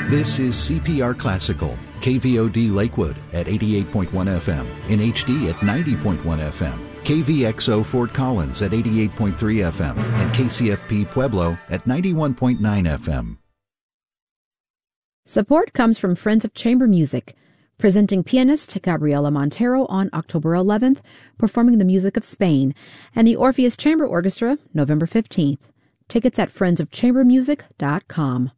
This is CPR Classical, KVOD Lakewood at 88.1 FM, in HD at 90.1 FM, KVXO Fort Collins at 88.3 FM, and KCFP Pueblo at 91.9 FM. Support comes from Friends of Chamber Music, presenting pianist Gabriela Montero on October 11th, performing the music of Spain, and the Orpheus Chamber Orchestra November 15th. Tickets at friendsofchambermusic.com.